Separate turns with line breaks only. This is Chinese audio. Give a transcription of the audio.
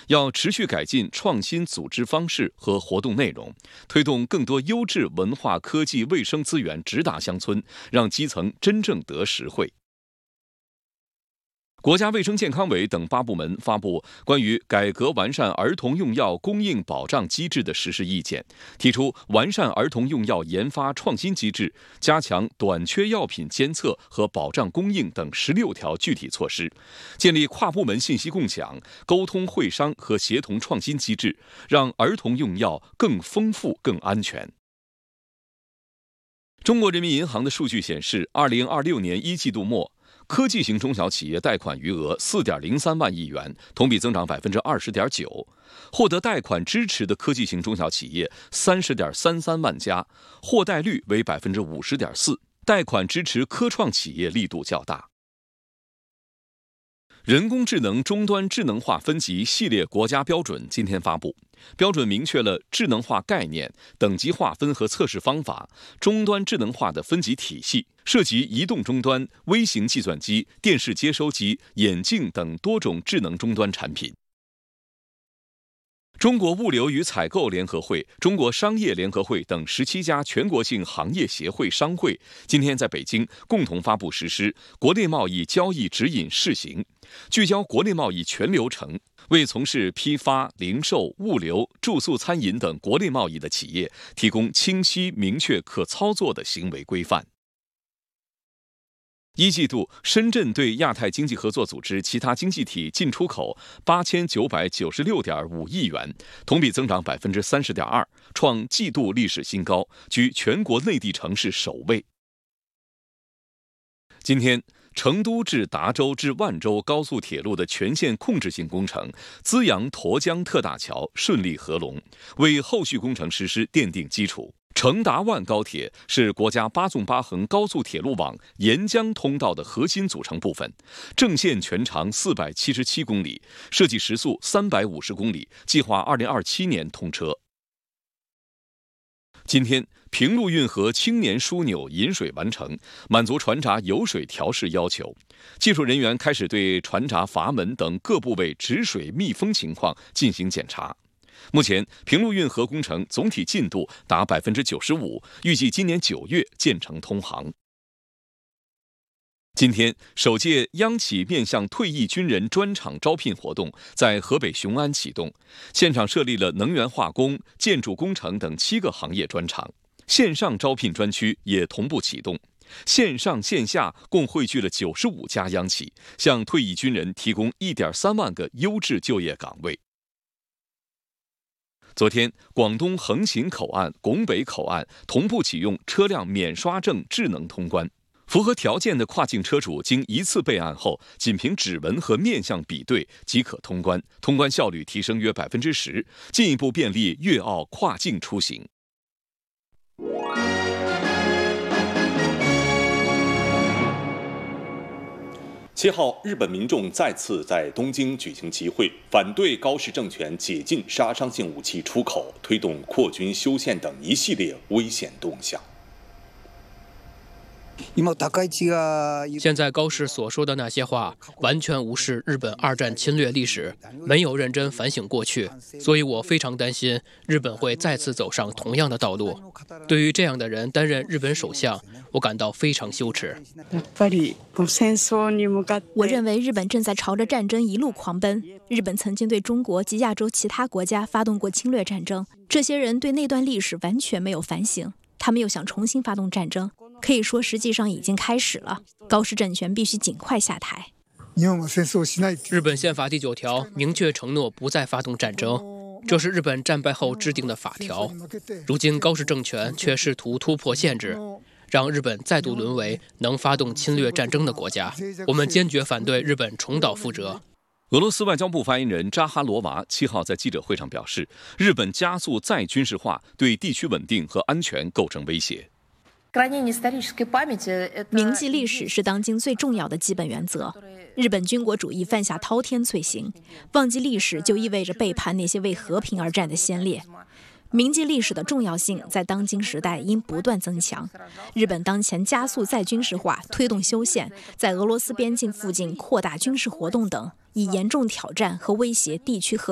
要持续改进创新组织方式和活动内容，推动更多优质文化、科技、卫生资源直达乡村，让基层真正得实惠。国家卫生健康委等8部门发布关于改革完善儿童用药供应保障机制的实施意见，提出完善儿童用药研发创新机制，加强短缺药品监测和保障供应等16条具体措施，建立跨部门信息共享、沟通会商和协同创新机制，让儿童用药更丰富、更安全。中国人民银行的数据显示，2026年1季度末，科技型中小企业贷款余额4.03万亿元，同比增长20.9%。获得贷款支持的科技型中小企业30.33万家，获贷率为50.4%。贷款支持科创企业力度较大。人工智能终端智能化分级系列国家标准今天发布，标准明确了智能化概念、等级划分和测试方法、终端智能化的分级体系，涉及移动终端、微型计算机、电视接收机、眼镜等多种智能终端产品。中国物流与采购联合会、中国商业联合会等17家全国性行业协会商会今天在北京共同发布实施国内贸易交易指引试行，聚焦国内贸易全流程，为从事批发、零售、物流、住宿、餐饮等国内贸易的企业提供清晰、明确、可操作的行为规范。1季度，深圳对亚太经济合作组织其他经济体进出口8996.5亿元，同比增长30.2%，创季度历史新高，居全国内地城市首位。今天，成都至达州至万州高速铁路的全线控制性工程资阳沱江特大桥顺利合龙，为后续工程实施奠定基础。成达万高铁是国家8纵8横高速铁路网沿江通道的核心组成部分，正线全长477公里，设计时速350公里，计划2027年通车。今天，平陆运河青年枢纽引水完成，满足船闸油水调试要求。技术人员开始对船闸阀门等各部位止水密封情况进行检查。目前，平陆运河工程总体进度达95%，预计今年9月建成通航。今天，首届央企面向退役军人专场招聘活动在河北雄安启动，现场设立了能源化工、建筑工程等7个行业专场，线上招聘专区也同步启动。线上线下共汇聚了95家央企，向退役军人提供1.3万个优质就业岗位。昨天，广东横琴口岸、拱北口岸同步启用车辆免刷证智能通关。符合条件的跨境车主经一次备案后，仅凭指纹和面相比对即可通关，通关效率提升约10%，进一步便利粤澳跨境出行。
7号，日本民众再次在东京举行集会，反对高市政权解禁杀伤性武器出口，推动扩军修宪等一系列危险动向。
现在高市所说的那些话，完全无视日本2战侵略历史，没有认真反省过去，所以我非常担心日本会再次走上同样的道路。对于这样的人担任日本首相，我感到非常羞耻。
我认为日本正在朝着战争一路狂奔。日本曾经对中国及亚洲其他国家发动过侵略战争，这些人对那段历史完全没有反省，他们又想重新发动战争。可以说实际上已经开始了，高市政权必须尽快下台。
日本宪法第9条明确承诺不再发动战争，这是日本战败后制定的法条。如今高市政权却试图突破限制，让日本再度沦为能发动侵略战争的国家。我们坚决反对日本重蹈覆辙。
俄罗斯外交部发言人扎哈罗娃7号在记者会上表示，日本加速再军事化，对地区稳定和安全构成威胁。
铭记历史是当今最重要的基本原则。日本军国主义犯下滔天罪行，忘记历史就意味着背叛那些为和平而战的先烈。铭记历史的重要性在当今时代应不断增强。日本当前加速再军事化，推动修宪，在俄罗斯边境附近扩大军事活动等，以严重挑战和威胁地区和